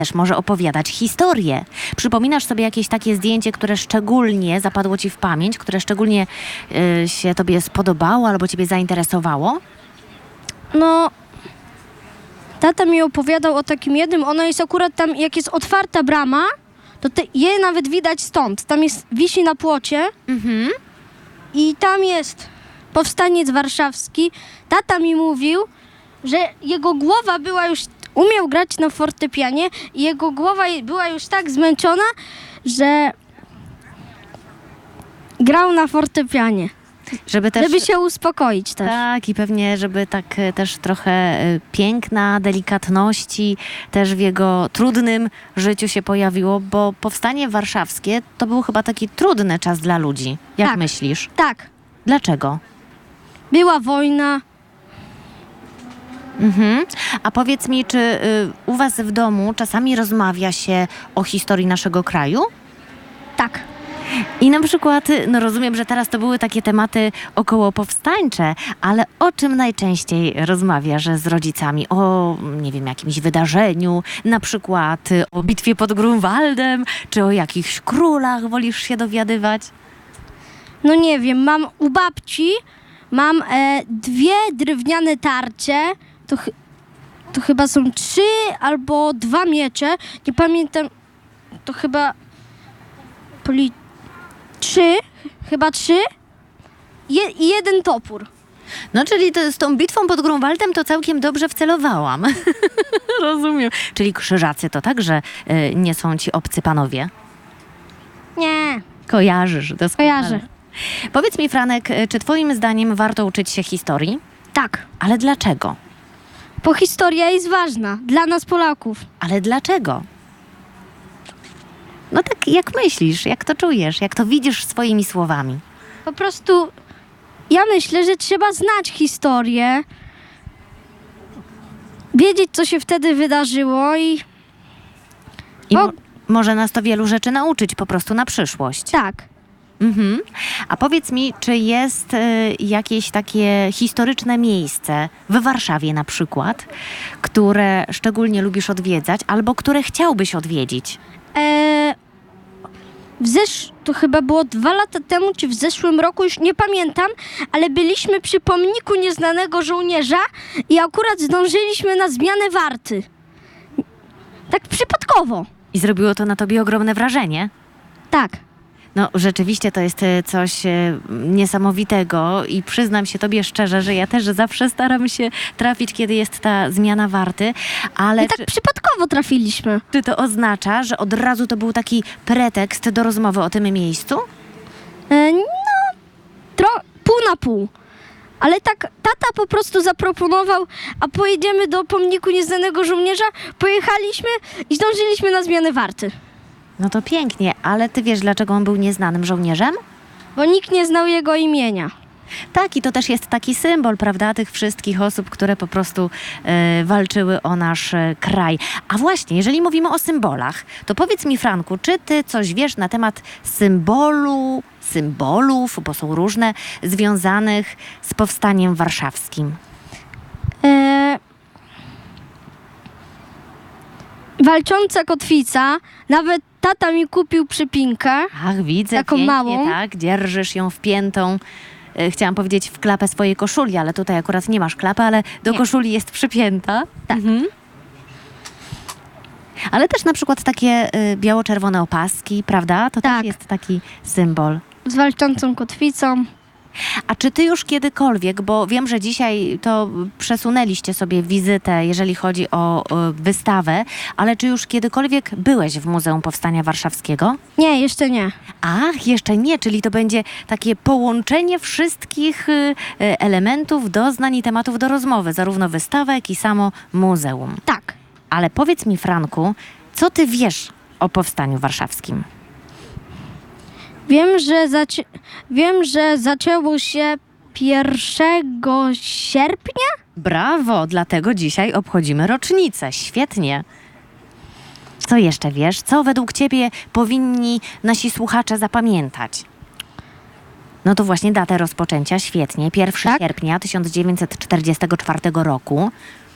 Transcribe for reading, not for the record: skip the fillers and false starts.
też może opowiadać historię. Przypominasz sobie jakieś takie zdjęcie, które szczególnie zapadło ci w pamięć, które szczególnie się tobie spodobało albo ciebie zainteresowało? No, tata mi opowiadał o takim jednym, ono jest akurat tam, jak jest otwarta brama, to je nawet widać stąd. Tam wisi na płocie i tam jest powstaniec warszawski. Tata mi mówił, że jego głowa była już, umiał grać na fortepianie i jego głowa była już tak zmęczona, że grał na fortepianie. Żeby się uspokoić też. Tak, i pewnie, żeby tak też trochę piękna, delikatności też w jego trudnym życiu się pojawiło, bo powstanie warszawskie to był chyba taki trudny czas dla ludzi. Jak Tak. myślisz? Tak, Dlaczego? była wojna. A powiedz mi, czy u was w domu czasami rozmawia się o historii naszego kraju? Tak. I na przykład, no rozumiem, że teraz to były takie tematy około powstańcze, ale o czym najczęściej rozmawiasz z rodzicami? O, nie wiem, jakimś wydarzeniu, na przykład o bitwie pod Grunwaldem, czy o jakichś królach wolisz się dowiadywać? No nie wiem, mam u babci, mam 2 drewniane tarcze, to chyba są 3 albo 2 miecze, nie pamiętam, to chyba 3, chyba 3 i 1 topór. No, czyli z tą bitwą pod Grunwaldem to całkiem dobrze wcelowałam. Rozumiem. Czyli krzyżacy to także nie są ci obcy panowie? Nie, Kojarzysz doskonale. kojarzę. Powiedz mi, Franek, czy twoim zdaniem warto uczyć się historii? Tak, Ale dlaczego? bo historia jest ważna dla nas Polaków. Ale dlaczego? No tak jak myślisz, jak to czujesz, jak to widzisz swoimi słowami. Po prostu ja myślę, że trzeba znać historię, wiedzieć, co się wtedy wydarzyło i I Bo- może nas to wielu rzeczy nauczyć po prostu na przyszłość. tak. A powiedz mi, czy jest jakieś takie historyczne miejsce w Warszawie na przykład, które szczególnie lubisz odwiedzać albo które chciałbyś odwiedzić? To chyba było 2 lata temu, czy w zeszłym roku, już nie pamiętam, ale byliśmy przy pomniku nieznanego żołnierza i akurat zdążyliśmy na zmianę warty. Tak przypadkowo. I zrobiło to na tobie ogromne wrażenie? Tak. No rzeczywiście to jest coś niesamowitego i przyznam się tobie szczerze, że ja też zawsze staram się trafić, kiedy jest ta zmiana warty, ale I tak przypadkowo trafiliśmy. czy to oznacza, że od razu to był taki pretekst do rozmowy o tym miejscu? Pół na pół. Ale tak tata po prostu zaproponował, a pojedziemy do pomniku nieznanego żołnierza. Pojechaliśmy i zdążyliśmy na zmianę warty. No to pięknie, ale ty wiesz, dlaczego on był nieznanym żołnierzem? Bo nikt nie znał jego imienia. Tak, i to też jest taki symbol, prawda, tych wszystkich osób, które po prostu walczyły o nasz kraj. A właśnie, jeżeli mówimy o symbolach, to powiedz mi, Franku, czy ty coś wiesz na temat symbolów, bo są różne, związanych z powstaniem warszawskim? Walcząca kotwica, nawet tata mi kupił przypinkę. Ach, widzę, Taką pięknie, małą. tak, dzierżysz ją wpiętą. Chciałam powiedzieć w klapę swojej koszuli, ale tutaj akurat nie masz klapy, ale do Nie. koszuli jest przypięta. Tak. Ale też na przykład takie biało-czerwone opaski, prawda? To też Tak. jest taki symbol. Z walczącą kotwicą. A czy ty już kiedykolwiek, bo wiem, że dzisiaj to przesunęliście sobie wizytę, jeżeli chodzi o wystawę, ale czy już kiedykolwiek byłeś w Muzeum Powstania Warszawskiego? Nie, jeszcze nie. Ach, jeszcze nie, czyli to będzie takie połączenie wszystkich elementów, doznań i tematów do rozmowy, zarówno wystawek, i samo muzeum. Tak. Ale powiedz mi, Franku, co ty wiesz o Powstaniu Warszawskim? Wiem, że zaczęło się 1 sierpnia? Brawo, dlatego dzisiaj obchodzimy rocznicę. Świetnie. Co jeszcze wiesz? Co według ciebie powinni nasi słuchacze zapamiętać? No to właśnie datę rozpoczęcia, świetnie. 1 Tak. sierpnia 1944 roku.